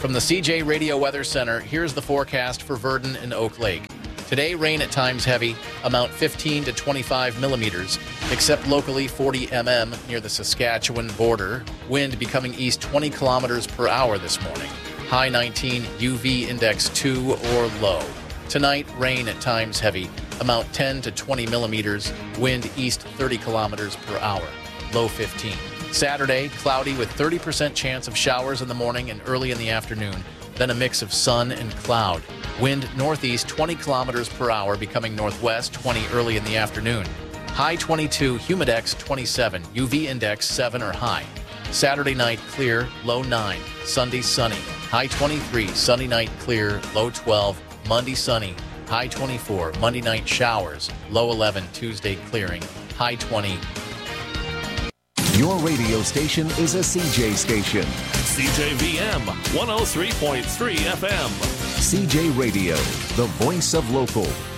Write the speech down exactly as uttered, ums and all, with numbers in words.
From the C J Radio Weather Center, here's the forecast for Virden and Oak Lake. Today, rain at times heavy, amount fifteen to twenty-five millimeters, except locally forty millimeters near the Saskatchewan border. Wind becoming east twenty kilometers per hour this morning. High nineteen, U V index two or low. Tonight, rain at times heavy, amount ten to twenty millimeters, wind east thirty kilometers per hour. Low fifteen. Saturday, cloudy with thirty percent chance of showers in the morning and early in the afternoon, then a mix of sun and cloud. Wind northeast twenty kilometers per hour, becoming northwest twenty early in the afternoon. High twenty-two, humidex twenty-seven, U V index seven or high. Saturday night clear, low nine. Sunday sunny, high twenty-three. Sunday night clear, low twelve. Monday sunny, high twenty-four. Monday night showers, low eleven. Tuesday clearing, high twenty. Your radio station is a C J station. C J V M one oh three point three F M. C J Radio, the voice of local.